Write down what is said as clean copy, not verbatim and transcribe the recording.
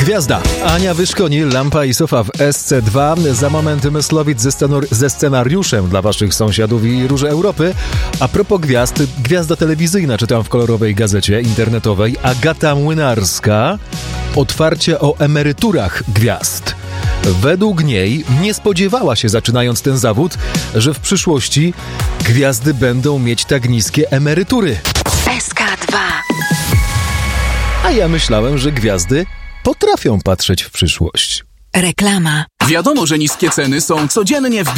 Gwiazda. Ania Wyszkoni, Lampa i Sofa w SC2. Za moment Myslowic ze scenariuszem dla waszych sąsiadów i Róże Europy. A propos gwiazd, gwiazda telewizyjna, czytam w kolorowej gazecie internetowej, Agata Młynarska. Otwarcie o emeryturach gwiazd. Według niej nie spodziewała się, zaczynając ten zawód, że w przyszłości gwiazdy będą mieć tak niskie emerytury. SK2. A ja myślałem, że gwiazdy potrafią patrzeć w przyszłość. Reklama. Wiadomo, że niskie ceny są codziennie w